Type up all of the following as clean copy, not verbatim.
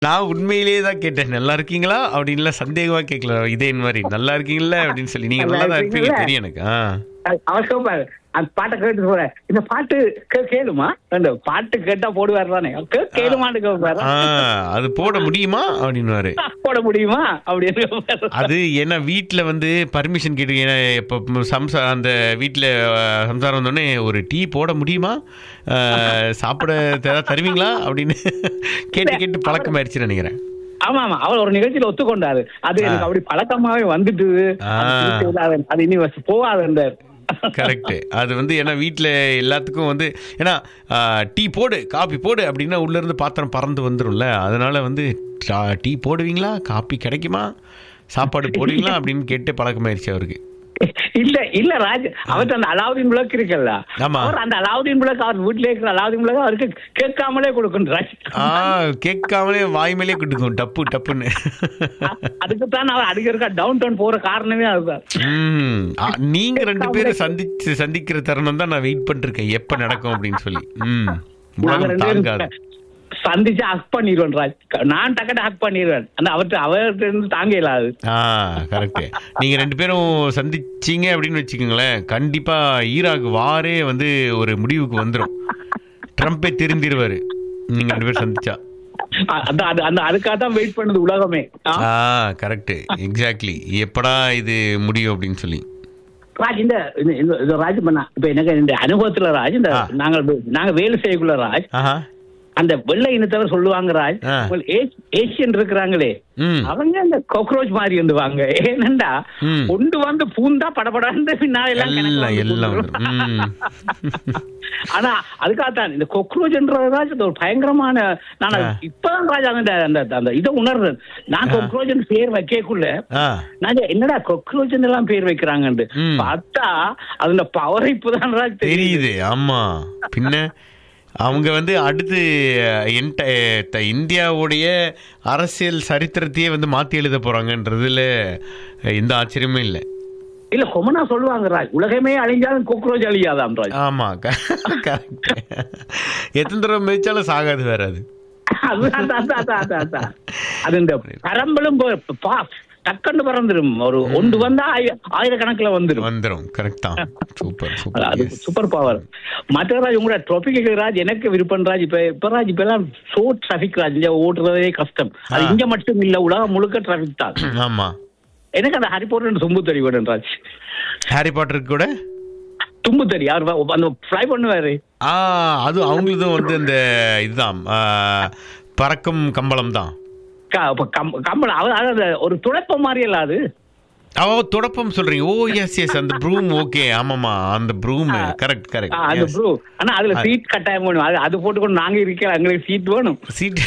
நான் உண்மையிலேயே தான் கேட்டேன். நல்லா இருக்கீங்களா அப்படின்லாம் சந்தேகமா கேட்கல. இதே மாதிரி நல்லா இருக்கீங்களா அப்படின்னு சொல்லி நீங்க நல்லா தான் இருப்பீங்க தெரியும் எனக்கு. அவசியம் பாரு அந்த பாட்டை கேட்டு போற இந்த பாட்டு கேளுமா அந்த பாட்டு கேட்டா போடுவாரு தானே கேளுமான்னு கேட்பாரு. அது போட முடியுமா அப்படின்னு போட முடியுமா அப்படின்னு. அது ஏன்னா வீட்டுல வந்து பர்மிஷன் கேட்டு இப்ப அந்த வீட்டுல சம்சாரம் வந்தோடனே ஒரு டீ போட முடியுமா, சாப்பிட தருவீங்களா அப்படின்னு கேட்டு கேட்டு பழக்கமாயிருச்சுன்னு நினைக்கிறேன். ஆமா ஆமா அவர் ஒரு நிகழ்ச்சியில ஒத்துக்கொண்டாரு. அது எனக்கு அப்படி பழக்கமாவே வந்துட்டு அது இனி போகாது அந்த கரெக்ட். அது வந்து ஏன்னா வீட்டில் எல்லாத்துக்கும் வந்து ஏன்னா டீ போடு காபி போடு அப்படின்னா உள்ளேருந்து பாத்திரம் பறந்து வந்துடும்ல. அதனால வந்து டீ போடுவீங்களா, காபி கிடைக்குமா, சாப்பாடு போடுவீங்களா அப்படின்னு கேட்டு பழக்கமாயிருச்சு அவருக்கு. இல்ல இல்ல ராஜ் அவர்கிட்ட அந்த அலாவுதீன் விளக்கு இருக்குல்ல, அவர் அந்த அலாவுதீன் விளக்கு அவர் வீட்டுல இருக்கிற அலாவுதீன் விளக்கு அவருக்கு கேட்காமலே கொடுக்கும் ராஜ். கேட்காமலே வாய்மேலே கொடுக்கும் டப்பு டப்புன்னு. அதுக்குத்தான் அவர் அடிக்கிறக்கா டவுன் டவுன் போற காரணமே அதுதான். நீங்க ரெண்டு பேரும் சந்திக்கிற தருணம் தான் நான் வெயிட் பண்ணிருக்கேன் எப்ப நடக்கும் அப்படின்னு சொல்லி. தாங்காது சந்திச்சு ஹக் பண்ணிடுவேன் ராஜ். நான் டக்கட்ட ஹக் பண்ணிடுவேன். அந்த அவர்கிட்ட இருந்து தாங்க இல்லாது. கரெக்ட். நீங்க ரெண்டு பேரும் சந்திச்சீங்க அப்படின்னு வச்சுக்கோங்களேன், கண்டிப்பா ஈராக் வாரே வந்து ஒரு முடிவுக்கு வந்துடும். ட்ரம்பே திருந்திருவாரு நீங்க ரெண்டு பேரும் சந்திச்சா. அதுக்காக தான் வெயிட் பண்ணது உலகமே. Correct exactly. எப்படா இது முடியும் அப்படின்னு சொல்லி ராஜ். இந்த ராஜ் பண்ணா இப்ப எனக்கு இந்த அனுபவத்துல ராஜ் இந்த நாங்க வேலை செய்யக்குள்ள ராஜ் அந்த வெள்ளை இனத்தவர் சொல்லுவாங்க ராஜ், ஏசியன் இருக்கிறாங்களே அவங்க அந்த காக்ரோச் மாதிரி வந்துவாங்க. ஏனண்டா கொண்டு வந்து பூந்தா படப்படாந்து பின்னால எல்லாம். ஆனா அதுக்காகத்தான் இந்த காக்ரோச்ன்றதாஜ் ஒரு பயங்கரமான. நான் இப்பதான் ராஜ் அந்த இதை உணர்றேன். நான் காக்ரோச் பேர் வைக்கக்குள்ள நான் என்னடா காக்ரோச் எல்லாம் பேர் வைக்கிறாங்கன்னு பார்த்தா அதோட பவர் இப்பதான் ராஜ் தெரியுது. ஆமா பின்ன அவங்க வந்து அடுத்து இந்தியாவுடைய அரசியல் சரித்திரத்தையே வந்து மாற்றி எழுத போறாங்கன்றதுல எந்த ஆச்சரியமே இல்லை. இல்ல கொமனா சொல்லுவாங்க ராஜ், உலகமே அழிஞ்சாலும் கோக்ரோச் அழியாதாம் ராஜ். ஆமா எத்தனை தடவை மிதிச்சாலும் சாகாது வேற. அது இந்த பரம்பலும் டக்குன்னு பறந்துடும். ஒரு ஒன்று வந்தா ஆயிரக்கணக்கில் வந்துடும். கரெக்ட் தான். Super super power. மற்ற ராஜ் உங்களோட டாபிக் ராஜ் எனக்கு விருப்பம் ராஜ். இப்ப ராஜ் இப்ப எல்லாம் ஷோ டிராபிக் ராஜ், ஓட்டுறதே கஷ்டம். அது இங்க மட்டும் இல்ல, உலகம் முழுக்க டிராபிக் தான். ஆமா எனக்கு அந்த ஹாரி பாட்டர் தும்பு தறி வேணும் ராஜ். ஹாரி பாட்டருக்கு கூட தும்பு தறி அவர் அந்த ஃப்ளை பண்ணுவாரு. அது அவங்களும் வந்து இந்த இதுதான் பறக்கும் கம்பளம் தான். கம்பளம் அதாவது ஒரு துடைப்பம் மாதிரி இல்ல அது. துடைப்பம் சொல்றீங்க. ஓ எஸ் எஸ் அந்த ப்ரூம். ஓகே ஆமாமா அந்த ப்ரூம். கரெக்ட் அந்த ப்ரூம். ஆனா அதுல சீட் கட்டாயம் வேணும். அது போட்டுக்கொண்டு நாங்க இருக்கிற எங்களுக்கு சீட் வேணும். சீட்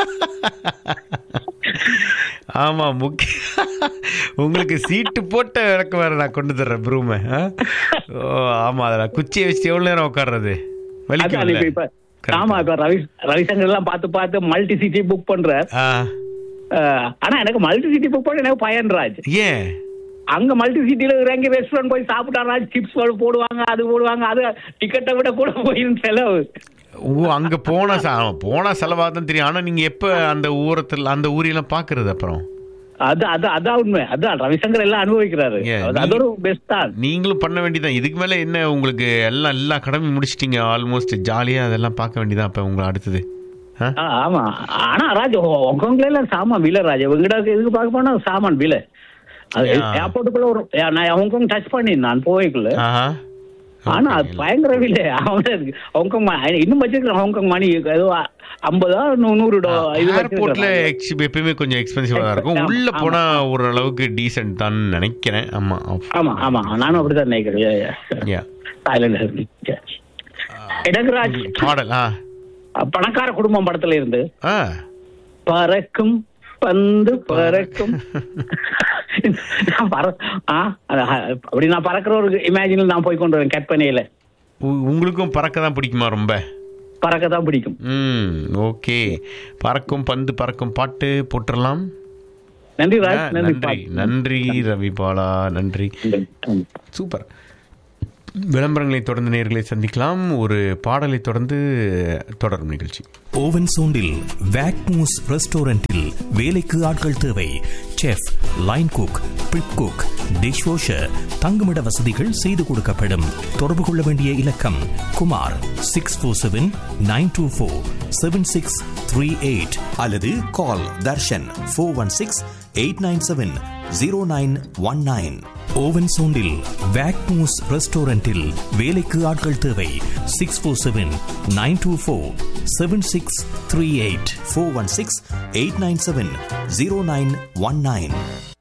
ஆமா முக்கிய உங்களுக்கு சீட்டு போட்ட விளக்க வேற நான் கொண்டு தர்றேன் ப்ரூம். ஆமா அதில் குச்சியை வச்சு எவ்வளவு நேரம் உட்கார்றது வலிக்கும். ஆமா இப்ப ரவிசங்கர் எல்லாம் பார்த்து மல்டி சிட்டி புக் பண்ற. ஆனா எனக்கு மல்டி சிட்டி புக் பண்ண எனக்கு பயன்ராஜ். ஏன் அங்க மல்டி சிட்டில இறங்கி ரெஸ்டாரண்ட் போய் சாப்பிட்டாராஜ், சிப்ஸ் போடுவாங்க, அது போடுவாங்க, அது டிக்கெட்டை விட கூட போயிடும் செலவு. அங்க போனா செலவாதான் தெரியும். ஆனா நீங்க எப்ப அந்த ஊரெல்லாம் பாக்குறது அப்புறம் அதான் உண்மை. அதான் ரவிசங்கர் எல்லாம் அனுபவிக்கிறாரு. அது ஒரு பெஸ்ட் தான். நீங்களும் பண்ண வேண்டியதான். இதுக்கு மேல என்ன உங்களுக்கு எல்லா கடமையும் முடிச்சிட்டீங்க ஆல்மோஸ்ட். ஜாலியா அதெல்லாம் பார்க்க வேண்டியதான் அப்ப உங்களுக்கு அடுத்தது. ஆமா ஆனா ராஜ் ஹாங்காங்ல எல்லாம் சாமான் விலை ராஜ். எங்கிட்ட எதுக்கு பார்க்க போனா சாமான் விலை. அது ஏர்போர்ட்டுக்குள்ள ஒரு நான் ஹாங்காங் டச் பண்ணி நான் போய்க்குள்ள. ஆனா அது பயங்கர விலை. ஹாங்காங் இன்னும் வச்சிருக்கேன். ஹாங்காங் மணி ஏதோ $50 ஏர்போர்ட்ல எப்பயுமே கொஞ்சம் எக்ஸ்பென்சிவா தான் இருக்கும். உள்ள போனா ஓரளவுக்கு டீசென்ட் தான் நினைக்கிறேன். ஆமா ஆமா ஆமா நானும் அப்படிதான் நினைக்கிறேன். இடங்கராஜ் மாடல் பணக்கார குடும்பம் படத்துல இருந்து பறக்கும் பந்து பறக்கும் அப்படி நான் பறக்கிற ஒரு இமேஜினில் நான் போய் கொண்டு வரேன் கற்பனையில. உங்களுக்கும் பறக்க தான் பிடிக்குமா? ரொம்ப பறக்க தான் பிடிக்கும். ஓகே பறக்கும் பந்து பறக்கும் பாட்டு போட்டுடலாம். நன்றி ராஜ். நன்றி ரவி பாலா. நன்றி. சூப்பர். விளம்பரங்களை தொடர்ந்து நேர்களை சந்திக்கலாம். ஒரு பாடலை தொடர்ந்து தொடரும் நிகழ்ச்சி. ஓவன் சோண்டில் வேக்மூஸ் ரெஸ்டாரண்டில் வேலைக்கு ஆட்கள் தேவை. Chef, line cook, prep cook, dish washer, தங்குமிட வசதிகள் செய்து கொடுக்கப்படும். தொடர்பு கொள்ள வேண்டிய இலக்கம் குமார் 647-924-7638 அல்லது கால் தர்ஷன் 416-897-0919. ஓவன் சோண்டில் வேக்மூஸ் ரெஸ்டாரண்டில் வேலைக்கு ஆட்கள் தேவை. 647-924-7638 416-897-0919.